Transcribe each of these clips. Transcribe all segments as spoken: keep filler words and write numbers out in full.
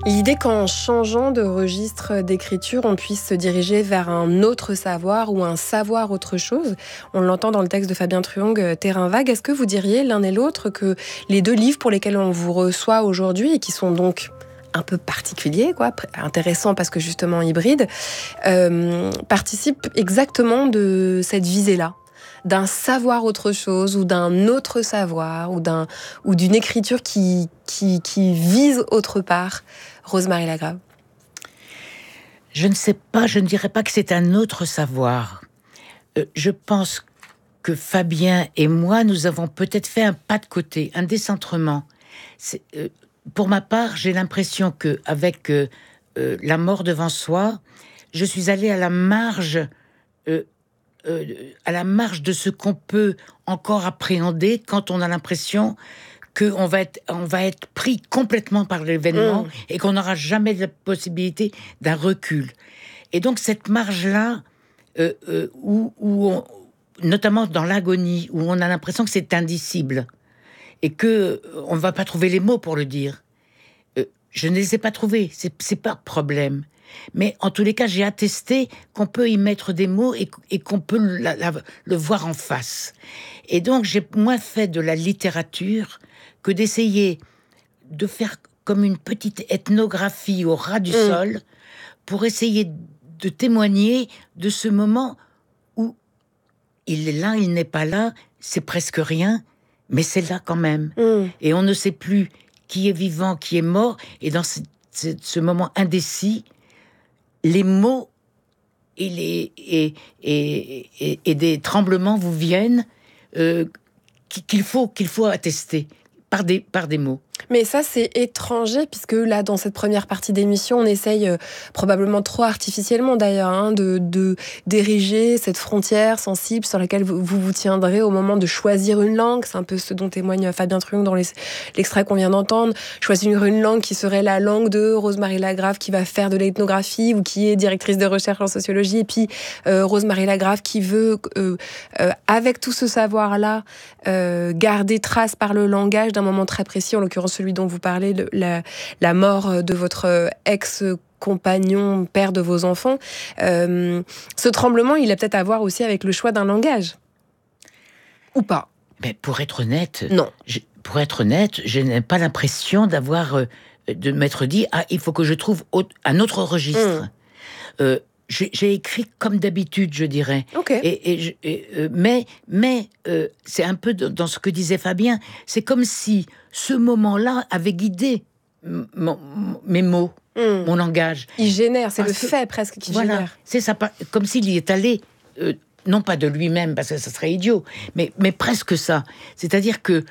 L'idée qu'en changeant de registre d'écriture, on puisse se diriger vers un autre savoir ou un savoir autre chose, on l'entend dans le texte de Fabien Truong, Terrain vague. Est-ce que vous diriez l'un et l'autre que les deux livres pour lesquels on vous reçoit aujourd'hui, et qui sont donc un peu particuliers, quoi, intéressants parce que justement hybrides, euh, participent exactement de cette visée-là, d'un savoir autre chose ou d'un autre savoir ou, d'un, ou d'une écriture qui, qui, qui vise autre part? Rosemarie Lagrave. Je ne sais pas, je ne dirais pas que c'est un autre savoir. Euh, je pense que Fabien et moi, nous avons peut-être fait un pas de côté, un décentrement. C'est, euh, pour ma part, j'ai l'impression qu'avec euh, euh, La mort devant soi, je suis allée à la marge euh, euh, à la marge de ce qu'on peut encore appréhender quand on a l'impression qu'on va être, on va être pris complètement par l'événement mmh. et qu'on n'aura jamais la possibilité d'un recul. Et donc cette marge-là, euh, euh, où, où on, notamment dans l'agonie, où on a l'impression que c'est indicible et que on ne va pas trouver les mots pour le dire. Euh, je ne les ai pas trouvés, c'est, c'est pas de problème. Mais en tous les cas, j'ai attesté qu'on peut y mettre des mots et, et qu'on peut la, la, le voir en face. Et donc, j'ai moins fait de la littérature que d'essayer de faire comme une petite ethnographie au ras du mmh. sol pour essayer de témoigner de ce moment où il est là, il n'est pas là, c'est presque rien, mais c'est là quand même. Mmh. Et on ne sait plus qui est vivant, qui est mort. Et dans ce, ce, ce moment indécis, les mots et, les, et, et, et, et des tremblements vous viennent euh, qu'il faut, qu'il faut attester par des, par des mots. Mais ça, c'est étranger, puisque là, dans cette première partie d'émission, on essaye, euh, probablement trop artificiellement d'ailleurs, hein, de, de, d'ériger cette frontière sensible sur laquelle vous, vous vous tiendrez au moment de choisir une langue. C'est un peu ce dont témoigne Fabien Truong dans les, l'extrait qu'on vient d'entendre. Choisir une langue qui serait la langue de Rosemarie Lagrave, qui va faire de l'ethnographie ou qui est directrice de recherche en sociologie. Et puis, euh, Rosemarie Lagrave qui veut, euh, euh, avec tout ce savoir-là, euh, garder trace par le langage d'un moment très précis, en l'occurrence celui dont vous parlez, de la, la mort de votre ex-compagnon, père de vos enfants. Euh, ce tremblement, il a peut-être à voir aussi avec le choix d'un langage. Ou pas? Mais pour être honnête, non. Je, pour être honnête, je n'ai pas l'impression d'avoir, euh, de m'être dit, ah, il faut que je trouve autre, un autre registre. Mmh. Euh, J'ai, j'ai écrit comme d'habitude, je dirais. Okay. Et, et, et, euh, mais mais euh, c'est un peu dans ce que disait Fabien. C'est comme si ce moment-là avait guidé m- m- mes mots, mmh. mon langage. Il génère, c'est parce le fait presque qui voilà, génère. C'est ça, comme s'il y est allé, euh, non pas de lui-même, parce que ça serait idiot, mais, mais presque ça. C'est-à-dire que,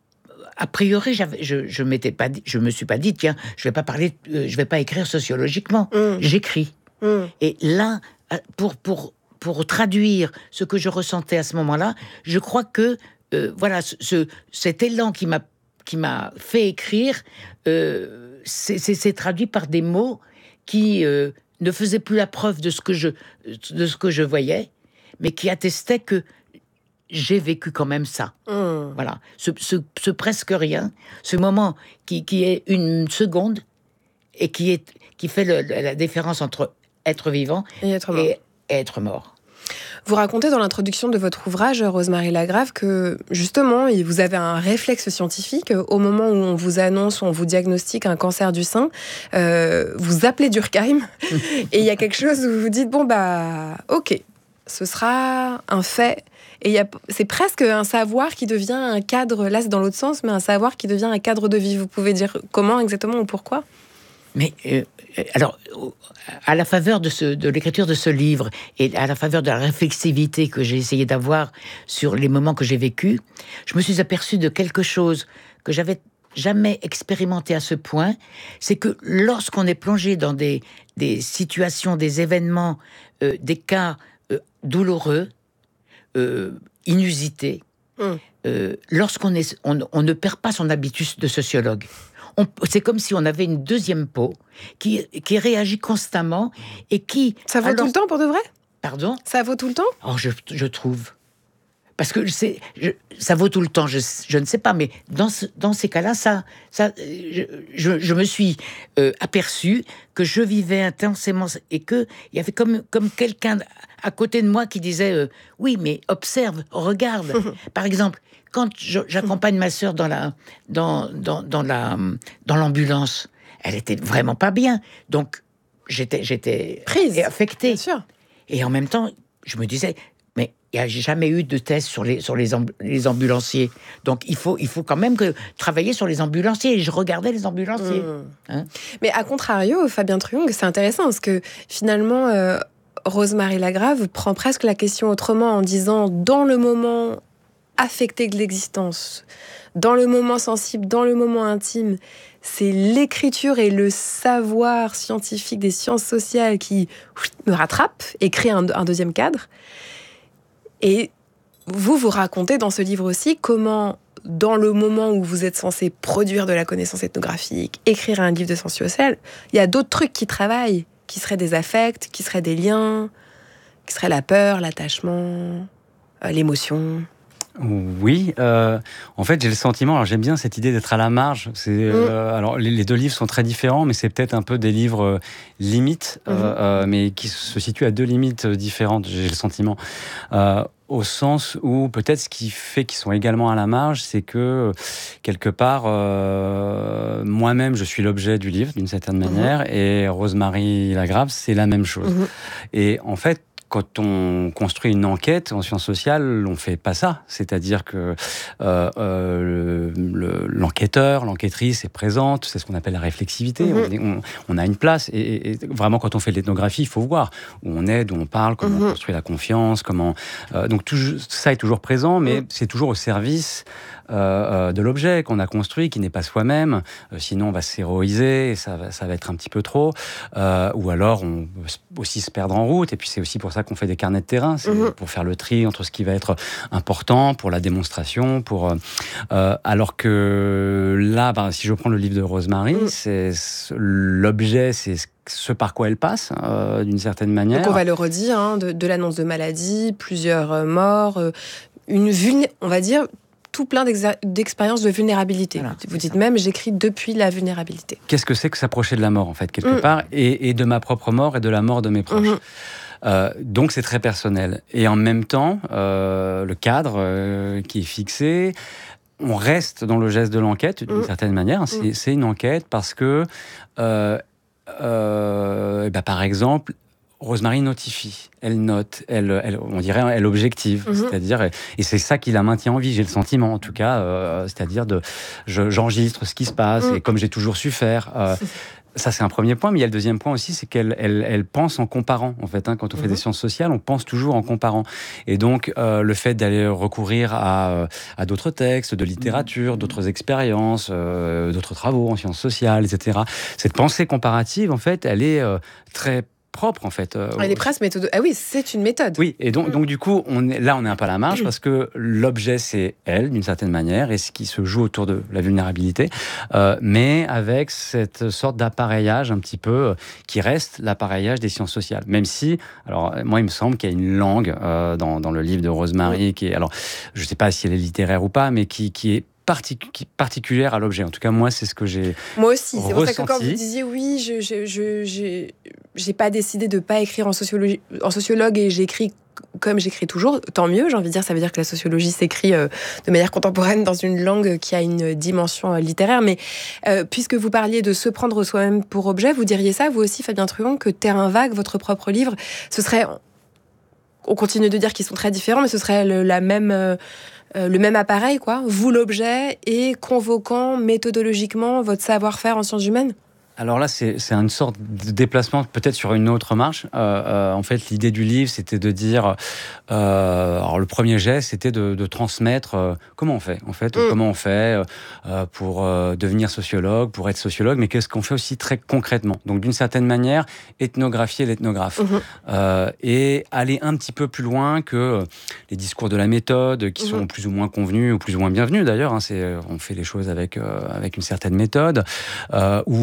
a priori, j'avais, je, je m'étais pas, dit, je me suis pas dit, tiens, je vais pas parler, euh, je vais pas écrire sociologiquement. Mmh. J'écris. Mmh. Et là, pour, pour, pour traduire ce que je ressentais à ce moment-là, je crois que euh, voilà, ce, cet élan qui m'a, qui m'a fait écrire, euh, c'est, c'est, c'est traduit par des mots qui euh, ne faisaient plus la preuve de ce que je, de ce que je voyais, mais qui attestaient que j'ai vécu quand même ça. Mmh. Voilà, ce, ce, ce presque rien, ce moment qui, qui est une seconde et qui, est, qui fait le, la différence entre être vivant et être mort. Et être mort. Vous racontez dans l'introduction de votre ouvrage, Rosemarie Lagrave, que justement, vous avez un réflexe scientifique. Au moment où on vous annonce, où on vous diagnostique un cancer du sein, euh, vous appelez Durkheim et il y a quelque chose où vous vous dites, bon bah, ok, ce sera un fait. Et y a, c'est presque un savoir qui devient un cadre, là c'est dans l'autre sens, mais un savoir qui devient un cadre de vie. Vous pouvez dire comment exactement ou pourquoi ? Mais euh, alors, à la faveur de, ce, de l'écriture de ce livre et à la faveur de la réflexivité que j'ai essayé d'avoir sur les moments que j'ai vécus, je me suis aperçu de quelque chose que j'avais jamais expérimenté à ce point, c'est que lorsqu'on est plongé dans des, des situations, des événements, euh, des cas euh, douloureux, euh, inusités, mmh. euh, lorsqu'on est, on, on ne perd pas son habitus de sociologue. On, c'est comme si on avait une deuxième peau qui, qui réagit constamment et qui... Ça vaut alors, tout le temps pour de vrai ? Pardon ? Ça vaut tout le temps ? Oh, je, je trouve. parce que c'est, je, ça vaut tout le temps, je, je ne sais pas, mais dans, ce, dans ces cas-là, ça, ça, je, je, je me suis euh, aperçu que je vivais intensément et qu'il y avait comme, comme quelqu'un à côté de moi qui disait euh, oui, mais observe, regarde. Par exemple, quand je, j'accompagne ma sœur dans la, dans, dans, dans la, dans l'ambulance, elle était vraiment pas bien, donc j'étais, j'étais prise, affectée. Bien sûr. Et en même temps, je me disais, mais il n'y a jamais eu de test sur les, sur les, amb- les ambulanciers. Donc, il faut, il faut quand même que, travailler sur les ambulanciers. Et je regardais les ambulanciers. Mmh. Hein mais à contrario, Fabien Truong, c'est intéressant parce que finalement, euh, Rosemary Lagrave prend presque la question autrement en disant, dans le moment affecté de l'existence, dans le moment sensible, dans le moment intime, c'est l'écriture et le savoir scientifique des sciences sociales qui me rattrapent et créent un, un deuxième cadre. Et vous, vous racontez dans ce livre aussi comment, dans le moment où vous êtes censé produire de la connaissance ethnographique, écrire un livre de sciences sociales, il y a d'autres trucs qui travaillent, qui seraient des affects, qui seraient des liens, qui seraient la peur, l'attachement, euh, l'émotion. Oui, euh, en fait, j'ai le sentiment, alors j'aime bien cette idée d'être à la marge. C'est, euh, mmh. Alors, les, les deux livres sont très différents, mais c'est peut-être un peu des livres euh, limites, mmh. euh, euh, mais qui se situent à deux limites différentes, j'ai le sentiment. Euh, au sens où peut-être ce qui fait qu'ils sont également à la marge, c'est que quelque part, euh, moi-même, je suis l'objet du livre d'une certaine manière, mmh. et Rosemary Lagrave, c'est la même chose. Mmh. Et en fait, quand on construit une enquête en sciences sociales, on fait pas ça. C'est-à-dire que euh, euh, le, l'enquêteur, l'enquêtrice est présente, c'est ce qu'on appelle la réflexivité. Mm-hmm. On, on, on a une place. Et, et vraiment, quand on fait de l'ethnographie, il faut voir où on est, d'où on parle, comment mm-hmm. on construit la confiance, comment. Euh, donc tout ça est toujours présent, mais mm-hmm. c'est toujours au service euh, de l'objet qu'on a construit, qui n'est pas soi-même. Euh, sinon, on va s'héroïser, et ça va, ça va être un petit peu trop. Euh, ou alors, on peut aussi se perdre en route. Et puis, c'est aussi pour ça qu'on fait des carnets de terrain, c'est mmh. pour faire le tri entre ce qui va être important pour la démonstration, pour euh, alors que là, bah, si je prends le livre de Rosemary, mmh. c'est, c'est l'objet, c'est ce par quoi elle passe, euh, d'une certaine manière. Donc on va le redire, hein, de, de l'annonce de maladie, plusieurs euh, morts, euh, une vulné- on va dire tout plein d'expériences de vulnérabilité. Voilà, vous dites ça. Même, j'écris depuis la vulnérabilité. Qu'est-ce que c'est que s'approcher de la mort, en fait, quelque mmh. part, et, et de ma propre mort et de la mort de mes proches. Mmh. Euh, donc c'est très personnel. Et en même temps, euh, le cadre euh, qui est fixé, on reste dans le geste de l'enquête d'une mmh. certaine manière. C'est, mmh. c'est une enquête parce que, euh, euh, bah, par exemple, Rosemary notifie, elle note, elle, elle, on dirait, elle objective, mmh. c'est-à-dire, et, et c'est ça qui la maintient en vie. J'ai le sentiment, en tout cas, euh, c'est-à-dire de, je, j'enregistre ce qui se passe mmh. et comme j'ai toujours su faire. Euh, Ça, c'est un premier point, mais il y a le deuxième point aussi, c'est qu'elle elle, elle pense en comparant, en fait. Hein, quand on mmh. fait des sciences sociales, on pense toujours en comparant. Et donc, euh, le fait d'aller recourir à, à d'autres textes, de littérature, mmh. d'autres expériences, euh, d'autres travaux en sciences sociales, et cetera, cette pensée comparative, en fait, elle est euh, très propre, en fait. Euh, Elle est presque méthode. Ah oui, c'est une méthode. Oui, et donc, mmh. donc du coup, on est, là, on est un peu à la marge, mmh. parce que l'objet, c'est elle, d'une certaine manière, et ce qui se joue autour de la vulnérabilité, euh, mais avec cette sorte d'appareillage un petit peu, euh, qui reste l'appareillage des sciences sociales. Même si, alors, moi, il me semble qu'il y a une langue euh, dans, dans le livre de Rosemary, mmh. qui est, alors, je ne sais pas si elle est littéraire ou pas, mais qui, qui est Partic- particulière à l'objet. En tout cas, moi, c'est ce que j'ai Moi aussi. ressenti. C'est pour ça que quand vous disiez oui, je, je, je, j'ai, j'ai pas décidé de pas écrire en sociologie, en sociologue et j'écris comme j'écris toujours, tant mieux, j'ai envie de dire. Ça veut dire que la sociologie s'écrit euh, de manière contemporaine dans une langue qui a une dimension euh, littéraire. Mais euh, puisque vous parliez de se prendre soi-même pour objet, vous diriez ça, vous aussi, Fabien Truong, que Terrain vague, votre propre livre, ce serait... On continue de dire qu'ils sont très différents, mais ce serait le, la même... Euh, Euh, le même appareil, quoi, vous l'objet, et convoquant méthodologiquement votre savoir-faire en sciences humaines? Alors là, c'est, c'est une sorte de déplacement peut-être sur une autre marche. Euh, euh, en fait, l'idée du livre, c'était de dire... Euh, alors, le premier geste, c'était de, de transmettre euh, comment on fait, en fait. Mm. Comment on fait euh, pour euh, devenir sociologue, pour être sociologue, mais qu'est-ce qu'on fait aussi très concrètement. Donc, d'une certaine manière, ethnographier l'ethnographe. Mm-hmm. Euh, et aller un petit peu plus loin que les discours de la méthode, qui mm-hmm. sont plus ou moins convenus, ou plus ou moins bienvenus, d'ailleurs. Hein, c'est, on fait les choses avec, euh, avec une certaine méthode, euh, ou ce qu'on appelle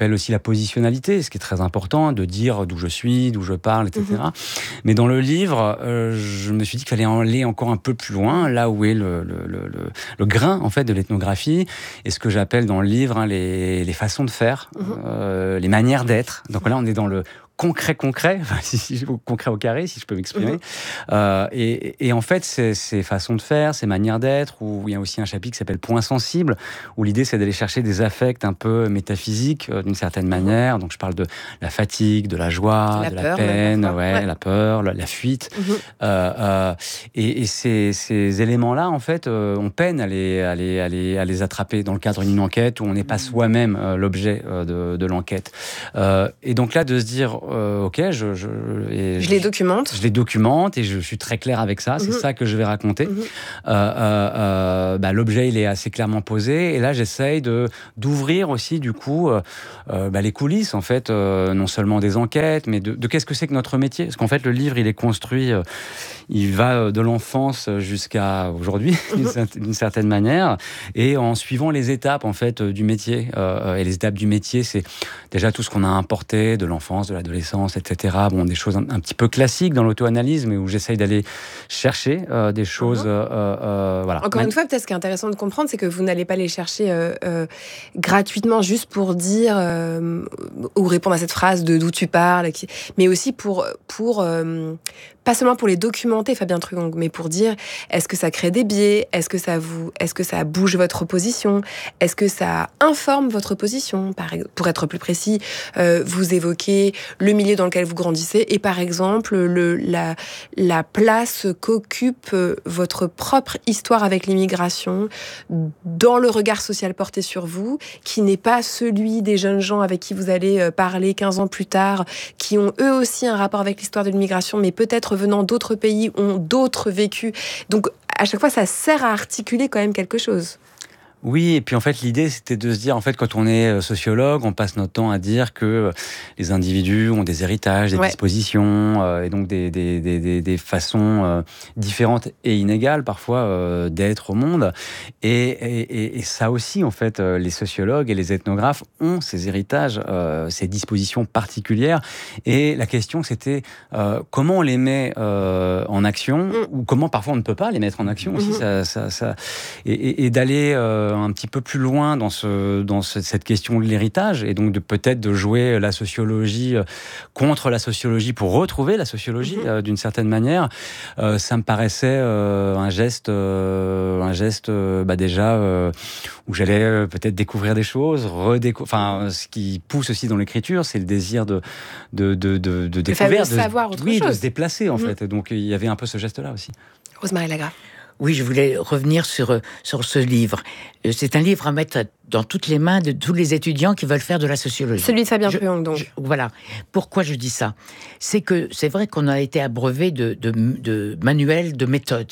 j'appelle aussi la positionnalité, ce qui est très important, de dire d'où je suis, d'où je parle, et cetera. Mmh. Mais dans le livre, euh, je me suis dit qu'il fallait aller encore un peu plus loin, là où est le, le, le, le, le grain en fait de l'ethnographie, et ce que j'appelle dans le livre hein, les, les façons de faire, mmh. euh, les manières d'être. Donc là, on est dans le concret, concret, enfin, si, si, concret au carré, si je peux m'exprimer. Mmh. Euh, et, et en fait, ces, ces façons de faire, ces manières d'être, où il y a aussi un chapitre qui s'appelle Point sensible, où l'idée c'est d'aller chercher des affects un peu métaphysiques euh, d'une certaine manière. Donc je parle de la fatigue, de la joie, la de peur, la peine, ouais, ouais. la peur, la, la fuite. Mmh. Euh, euh, et et ces, ces éléments-là, en fait, euh, on peine à les, à, les, à, les, à les attraper dans le cadre d'une enquête où on n'est pas soi-même euh, l'objet euh, de, de l'enquête. Euh, et donc là, de se dire Euh, ok, je, je, et je les documente. Je, je les documente et je suis très clair avec ça. C'est mmh. ça que je vais raconter. Mmh. Euh, euh, euh, bah, l'objet, il est assez clairement posé. Et là, j'essaye de d'ouvrir aussi, du coup, euh, euh, bah, les coulisses, en fait, euh, non seulement des enquêtes, mais de, de qu'est-ce que c'est que notre métier. Parce qu'en fait, le livre, il est construit, euh, il va de l'enfance jusqu'à aujourd'hui, mmh. d'une certaine manière, et en suivant les étapes, en fait, du métier. Euh, et les étapes du métier, c'est déjà tout ce qu'on a importé de l'enfance, de l'adolescence, et cetera. Bon, des choses un, un petit peu classiques dans l'auto-analyse, mais où j'essaye d'aller chercher euh, des choses. Euh, euh, voilà. Encore Man- une fois, peut-être ce qui est intéressant de comprendre, c'est que vous n'allez pas les chercher euh, euh, gratuitement juste pour dire euh, ou répondre à cette phrase de d'où tu parles, mais aussi pour pour euh, pas seulement pour les documenter, Fabien Truong, mais pour dire est-ce que ça crée des biais, est-ce que ça vous, est-ce que ça bouge votre position, est-ce que ça informe votre position. Par, pour être plus précis, euh, vous évoquez le milieu dans lequel vous grandissez et par exemple le, la, la place qu'occupe votre propre histoire avec l'immigration dans le regard social porté sur vous, qui n'est pas celui des jeunes gens avec qui vous allez parler quinze ans plus tard, qui ont eux aussi un rapport avec l'histoire de l'immigration, mais peut-être venant d'autres pays, ont d'autres vécus. Donc à chaque fois, ça sert à articuler quand même quelque chose. Oui, et puis en fait, l'idée, c'était de se dire, en fait, quand on est sociologue, on passe notre temps à dire que les individus ont des héritages, des ouais. dispositions, euh, et donc des, des, des, des façons euh, différentes et inégales, parfois, euh, d'être au monde. Et, et, et ça aussi, en fait, euh, les sociologues et les ethnographes ont ces héritages, euh, ces dispositions particulières. Et la question, c'était euh, comment on les met euh, en action, mmh. ou comment, parfois, on ne peut pas les mettre en action aussi, mmh. ça, ça, ça, et, et, et d'aller... Euh, un petit peu plus loin dans, ce, dans ce, cette question de l'héritage et donc de peut-être de jouer la sociologie contre la sociologie pour retrouver la sociologie mmh. euh, d'une certaine manière, euh, ça me paraissait euh, un geste, euh, un geste euh, bah déjà euh, où j'allais euh, peut-être découvrir des choses, redécou- enfin ce qui pousse aussi dans l'écriture, c'est le désir de de de de, de découvrir, de savoir autre oui, chose, de se déplacer en mmh. fait. Donc il y avait un peu ce geste-là aussi. Rosemarie Lagrave. Oui, je voulais revenir sur, sur ce livre. C'est un livre à mettre dans toutes les mains de tous les étudiants qui veulent faire de la sociologie. Celui de Fabien Truong, donc. Je, voilà. Pourquoi je dis ça ? C'est que c'est vrai qu'on a été abreuvé de, de, de manuels, de méthodes.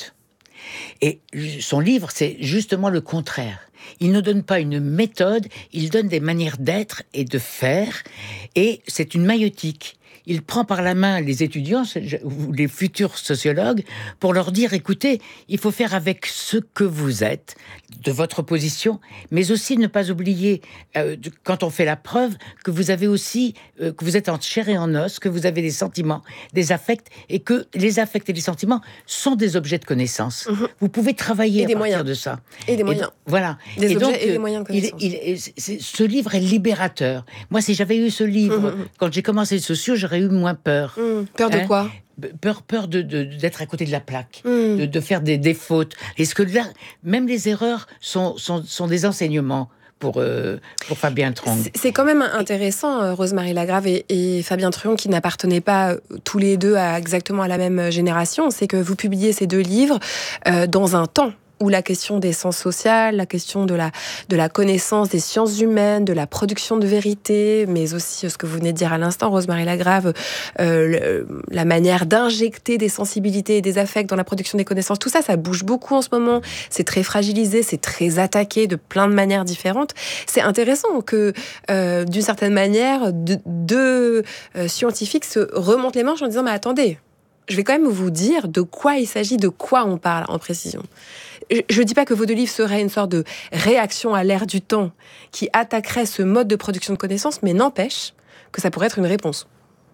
Et son livre, c'est justement le contraire. Il ne donne pas une méthode, il donne des manières d'être et de faire. Et c'est une maïeutique. Il prend par la main les étudiants ou les futurs sociologues pour leur dire, écoutez, il faut faire avec ce que vous êtes, de votre position, mais aussi ne pas oublier, euh, quand on fait la preuve, que vous avez aussi, euh, que vous êtes en chair et en os, que vous avez des sentiments, des affects, et que les affects et les sentiments sont des objets de connaissance. Mmh. Vous pouvez travailler et des à partir moyens. de ça. Et des moyens. Et, voilà. Des et objets donc, et des moyens de connaissance. Il, il, c'est, ce livre est libérateur. Moi, si j'avais eu ce livre, mmh. quand j'ai commencé le socio, j'aurais eu moins peur. Mmh. Peur de hein quoi ? Peur, peur de, de, d'être à côté de la plaque, mmh. de, de faire des, des fautes. Est-ce que là, même les erreurs sont, sont, sont des enseignements pour, euh, pour Fabien Truong. C'est quand même intéressant, Rosemarie Lagrave et, et Fabien Truong, qui n'appartenaient pas tous les deux à exactement à la même génération. C'est que vous publiez ces deux livres euh, dans un temps où la question des sciences sociales, la question de la, de la connaissance des sciences humaines, de la production de vérité, mais aussi ce que vous venez de dire à l'instant, Rosemarie Lagrave, euh, le, la manière d'injecter des sensibilités et des affects dans la production des connaissances, tout ça, ça bouge beaucoup en ce moment. C'est très fragilisé, c'est très attaqué de plein de manières différentes. C'est intéressant que, euh, d'une certaine manière, deux, deux euh, scientifiques se remontent les manches en disant « Mais attendez, je vais quand même vous dire de quoi il s'agit, de quoi on parle en précision. » je ne dis pas que vos deux livres seraient une sorte de réaction à l'ère du temps qui attaquerait ce mode de production de connaissances, mais n'empêche que ça pourrait être une réponse.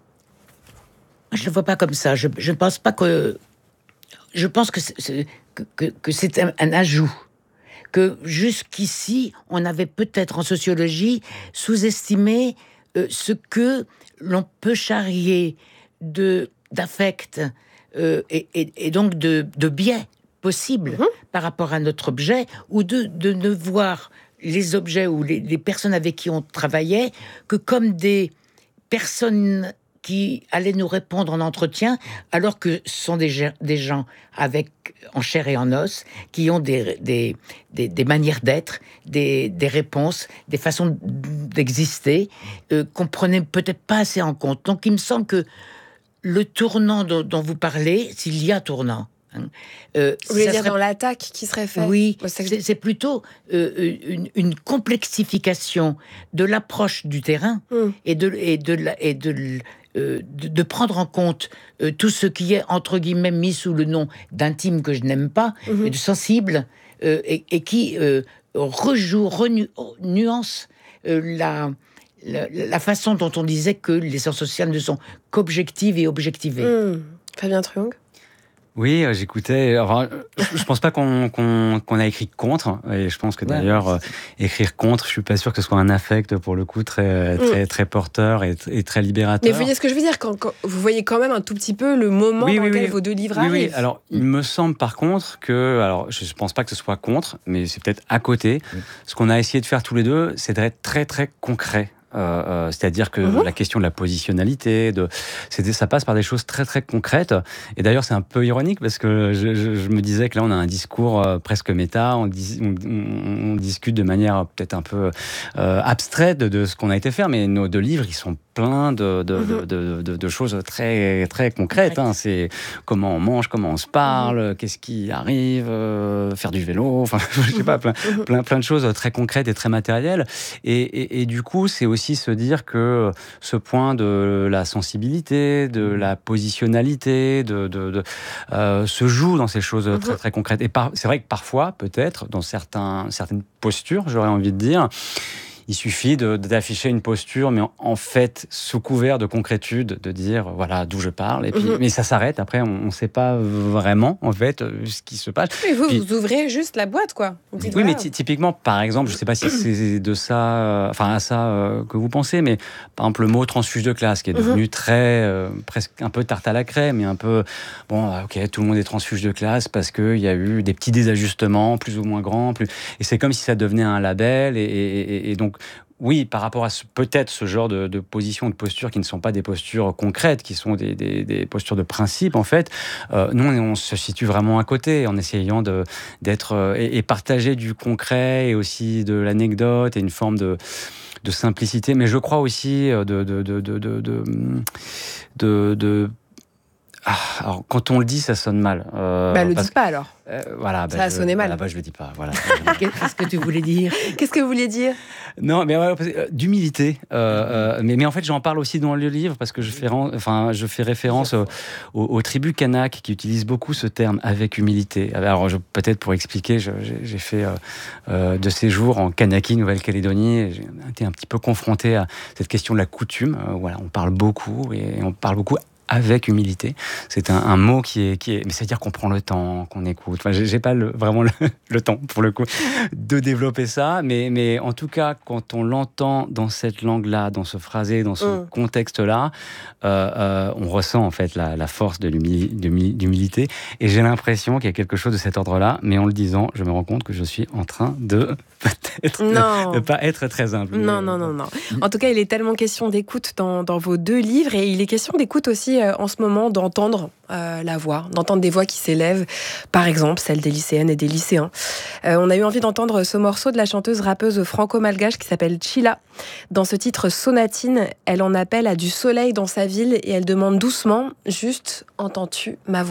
Je ne le vois pas comme ça. Je ne pense pas que... Je pense que c'est, que, que, que c'est un, un ajout. Que jusqu'ici, on avait peut-être en sociologie sous-estimé euh, ce que l'on peut charrier de, d'affect euh, et, et, et donc de, de biais possibles mmh. par rapport à notre objet, ou de, de ne voir les objets ou les, les personnes avec qui on travaillait que comme des personnes qui allaient nous répondre en entretien, alors que ce sont des, des gens avec, en chair et en os, qui ont des, des, des, des manières d'être, des, des réponses, des façons d'exister, euh, qu'on prenait peut-être pas assez en compte. Donc il me semble que le tournant dont, dont vous parlez, s'il y a tournant, Hein. Euh, Vous voulez dire serait... dans l'attaque qui serait faite? Oui, c'est, c'est plutôt euh, une, une complexification de l'approche du terrain mm. et, de, et, de, et de, euh, de, de prendre en compte euh, tout ce qui est, entre guillemets, mis sous le nom d'intime que je n'aime pas, mm-hmm. et de sensible, euh, et, et qui euh, rejoue, renuance euh, la... La, la façon dont on disait que les sciences sociales ne sont qu'objectives et objectivées. Mmh. Fabien Truong? Oui, j'écoutais. Enfin, je pense pas qu'on, qu'on, qu'on a écrit contre, et je pense que d'ailleurs ouais, euh, écrire contre, je suis pas sûr que ce soit un affect pour le coup très très mmh. très porteur et, et très libérateur. Mais vous voyez ce que je veux dire quand, quand vous voyez quand même un tout petit peu le moment oui, dans oui, lequel oui. vos deux livres oui, arrivent. Oui, alors il me semble par contre que, alors je pense pas que ce soit contre, mais c'est peut-être à côté. Mmh. Ce qu'on a essayé de faire tous les deux, c'est d'être très très concret. Euh, euh, c'est-à-dire que mmh. la question de la positionnalité, de, c'est, ça passe par des choses très très concrètes. Et d'ailleurs, c'est un peu ironique parce que je, je, je me disais que là, on a un discours euh, presque méta, on, dis, on, on, on discute de manière peut-être un peu euh, abstraite de, de ce qu'on a été faire, mais nos deux livres, ils sont plein de, de, mmh. de, de, de, de choses très très concrètes. Hein. C'est comment on mange, comment on se parle, mmh. qu'est-ce qui arrive, euh, faire du vélo, enfin, je sais pas, plein, mmh. plein, plein de choses très concrètes et très matérielles. Et, et, et du coup, c'est aussi aussi se dire que ce point de la sensibilité, de la positionnalité, de, de, de, euh, se joue dans ces choses très, très concrètes. Et par, c'est vrai que parfois, peut-être, dans certains, certaines postures, j'aurais envie de dire, il suffit de, d'afficher une posture, mais en, en fait, sous couvert de concrétude, de dire, voilà, d'où je parle. Et puis, mmh. Mais ça s'arrête. Après, on ne sait pas vraiment, en fait, ce qui se passe. Mais vous, puis, vous ouvrez juste la boîte, quoi. Vous dites, oui, voilà. Mais typiquement, par exemple, je ne sais pas si c'est de ça, euh, enfin, à ça euh, que vous pensez, mais par exemple, le mot transfuge de classe, qui est devenu mmh. très, euh, presque un peu tarte à la crème, mais un peu, bon, ok, tout le monde est transfuge de classe parce qu'il y a eu des petits désajustements, plus ou moins grands, plus... et c'est comme si ça devenait un label, et, et, et, et donc, oui, par rapport à ce, peut-être ce genre de, de positions, de postures qui ne sont pas des postures concrètes, qui sont des, des, des postures de principe, en fait, euh, nous, on, on se situe vraiment à côté, en essayant de, d'être euh, et, et partager du concret et aussi de l'anecdote et une forme de, de simplicité. Mais je crois aussi de... de, de, de, de, de, de, de Ah, alors, quand on le dit, ça sonne mal. Euh, bah, le dites pas alors. Euh, voilà, bah, ça a je, sonné mal. Voilà, bah, je le dis pas. Voilà. Qu'est-ce que tu voulais dire? Qu'est-ce que vous vouliez dire? Non, mais ouais, euh, d'humilité. Euh, euh, mais, mais en fait, j'en parle aussi dans le livre parce que je fais, enfin, je fais référence aux, aux, aux tribus Kanak qui utilisent beaucoup ce terme avec humilité. Alors, je, peut-être pour expliquer, je, j'ai, j'ai fait euh, euh, de séjours en Kanaki, Nouvelle-Calédonie. Et j'ai été un petit peu confronté à cette question de la coutume. Euh, voilà, on parle beaucoup et on parle beaucoup avec humilité. C'est un, un mot qui est, qui est... Mais c'est-à-dire qu'on prend le temps, qu'on écoute. Enfin, j'ai, j'ai pas le, vraiment le, le temps, pour le coup, de développer ça. Mais, mais en tout cas, quand on l'entend dans cette langue-là, dans ce phrasé, dans ce mmh. contexte-là, euh, euh, on ressent en fait la, la force de l'humili- d'humilité. Et j'ai l'impression qu'il y a quelque chose de cet ordre-là. Mais en le disant, je me rends compte que je suis en train de peut-être non. ne, ne pas être très humble. Non, non, non, non. En tout cas, il est tellement question d'écoute dans, dans vos deux livres. Et il est question d'écoute aussi en ce moment d'entendre euh, la voix, d'entendre des voix qui s'élèvent, par exemple celle des lycéennes et des lycéens. Euh, on a eu envie d'entendre ce morceau de la chanteuse rappeuse franco-malgache qui s'appelle Chila. Dans ce titre Sonatine, elle en appelle à du soleil dans sa ville et elle demande doucement, juste, entends-tu ma voix ?